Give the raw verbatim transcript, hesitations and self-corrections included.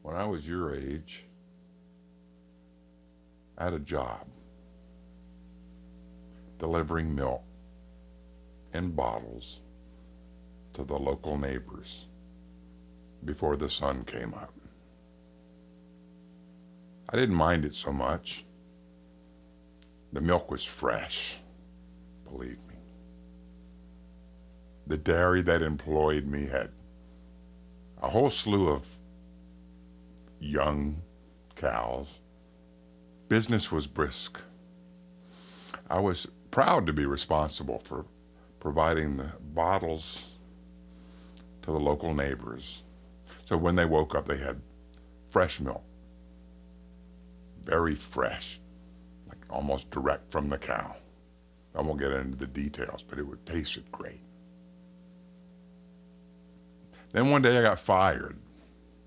when I was your age, I had a job delivering milk in bottles to the local neighbors before the sun came up. I didn't mind it so much. The milk was fresh, believe me. The dairy that employed me had a whole slew of young cows. Business was brisk. I was proud to be responsible for providing the bottles to the local neighbors. So when they woke up, they had fresh milk. Very fresh, like almost direct from the cow. I won't get into the details, but it would tasted great. Then one day I got fired